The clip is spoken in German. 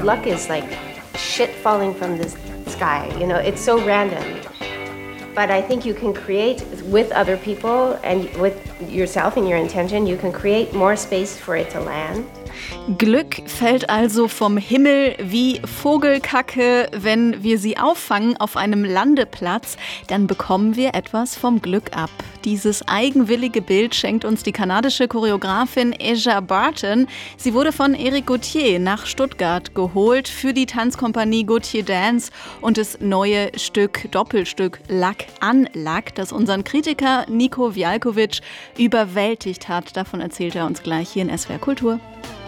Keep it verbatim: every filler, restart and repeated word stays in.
luck is like shit falling from the sky. You know, it's so random. But I think you can create with other people and with yourself and your intention, you can create more space for it to land. Glück fällt also vom Himmel wie Vogelkacke. Wenn wir sie auffangen auf einem Landeplatz, dann bekommen wir etwas vom Glück ab. Dieses eigenwillige Bild schenkt uns die kanadische Choreografin Aja Barton. Sie wurde von Eric Gauthier nach Stuttgart geholt für die Tanzkompanie Gauthier Dance und das neue Stück, Doppelstück Lack an Lack, das unseren Kritiker Nico Vjalkovic überwältigt hat. Davon erzählt er uns gleich hier in S W R Kultur.